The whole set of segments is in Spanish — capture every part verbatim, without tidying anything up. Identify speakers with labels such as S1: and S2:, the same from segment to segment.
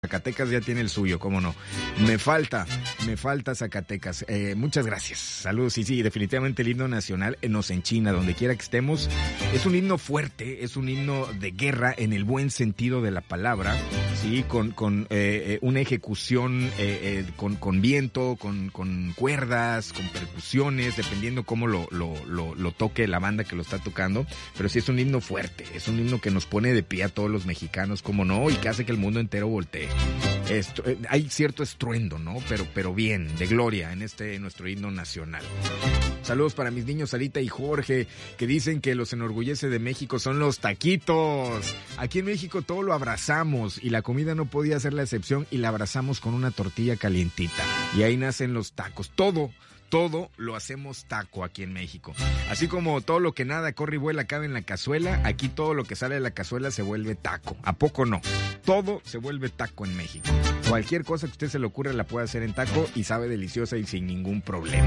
S1: Zacatecas ya tiene el suyo, cómo no. Me falta, me falta Zacatecas. Eh, muchas gracias. Saludos. Sí, sí, definitivamente el himno nacional nos enchina, donde quiera que estemos. Es un himno fuerte, es un himno de guerra en el buen sentido de la palabra, sí, con, con eh, una ejecución eh, eh, con, con viento, con, con cuerdas, con percusiones, dependiendo cómo lo, lo, lo, lo toque la banda que lo está tocando. Pero sí es un himno fuerte, es un himno que nos pone de pie a todos los mexicanos, cómo no, y que hace que el mundo entero voltee. Esto, eh, hay cierto estruendo, ¿no? Pero, pero bien, de gloria en este nuestro himno nacional. Saludos para mis niños Sarita y Jorge, que dicen que los enorgullece de México son los taquitos. Aquí en México todo lo abrazamos y la comida no podía ser la excepción y la abrazamos con una tortilla calientita. Y ahí nacen los tacos. Todo, todo lo hacemos taco aquí en México. Así como todo lo que nada corre y vuela cabe en la cazuela, aquí todo lo que sale de la cazuela se vuelve taco. ¿A poco no? Todo se vuelve taco en México. Cualquier cosa que a usted se le ocurra la puede hacer en taco y sabe deliciosa y sin ningún problema.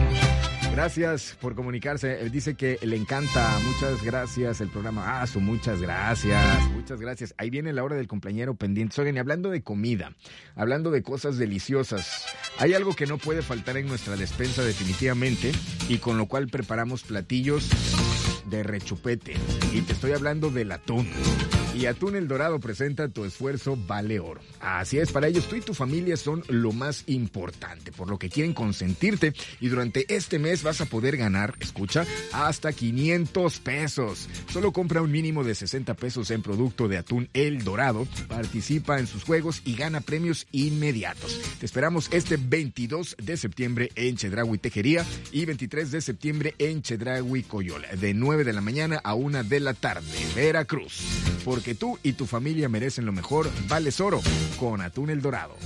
S1: Gracias por comunicarse. Él dice que le encanta. Muchas gracias el programa. Ah, su muchas gracias. Muchas gracias. Ahí viene la hora del cumpleañero pendiente. Oigan, y hablando de comida, hablando de cosas deliciosas, hay algo que no puede faltar en nuestra despensa definitivamente y con lo cual preparamos platillos de rechupete. Y te estoy hablando del atún. Y Atún El Dorado presenta Tu esfuerzo vale oro. Así es, para ellos tú y tu familia son lo más importante, por lo que quieren consentirte y durante este mes vas a poder ganar, escucha, hasta quinientos pesos. Solo compra un mínimo de sesenta pesos en producto de Atún El Dorado, participa en sus juegos y gana premios inmediatos. Te esperamos este veintidós de septiembre en Chedraui Tejería y veintitrés de septiembre en Chedraui Coyola, de nueve de la mañana a una de la tarde, Veracruz. Porque tú y tu familia merecen lo mejor, vales oro con Atún El Dorado.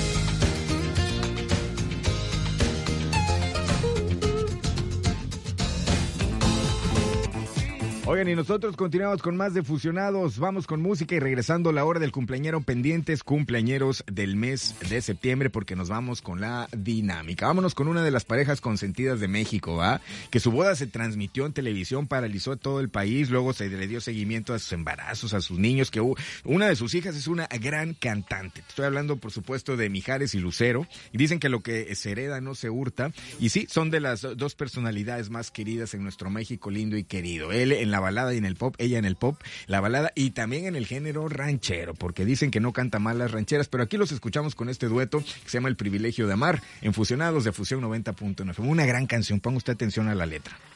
S1: Oigan, y nosotros continuamos con más de Fusionados. Vamos con música y regresando la hora del cumpleañero pendientes, cumpleañeros del mes de septiembre, porque nos vamos con la dinámica. Vámonos con una de las parejas consentidas de México, ¿va? Que su boda se transmitió en televisión, paralizó a todo el país, luego se le dio seguimiento a sus embarazos, a sus niños, que una de sus hijas es una gran cantante. Estoy hablando, por supuesto, de Mijares y Lucero, y dicen que lo que se hereda no se hurta, y sí, son de las dos personalidades más queridas en nuestro México lindo y querido. Él en la balada y en el pop, ella en el pop, la balada y también en el género ranchero, porque dicen que no canta mal las rancheras, pero aquí los escuchamos con este dueto que se llama El Privilegio de Amar, en Fusionados de Fusión noventa punto nueve. Una gran canción, ponga usted atención a la letra.